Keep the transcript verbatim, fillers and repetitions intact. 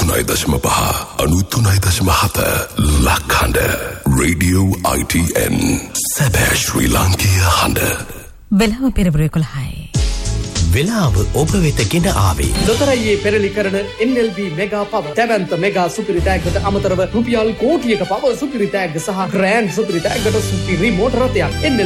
අනූතුනයි දශම පහ අනූතුනයි දශම හත ලක්හඬ රේඩියෝ I T N සැබෑ ශ්‍රී ලාංකීය හඬ. වෙලාව පෙරවරු එකොළහයි. වෙලාව ඔබ වෙත ගෙන ආවේ ලොතරැයියේ පෙරලි කරන N L B mega power දැවැන්ත මෙගා සුපිරි ටැග්ගට අමතරව රුපියල් කෝටියක පවර් සුපිරි ටැග් සහ ග්‍රෑන්ඩ් සුපිරි ටැග්ගට සුපිරි මෝටර රථයක් N L B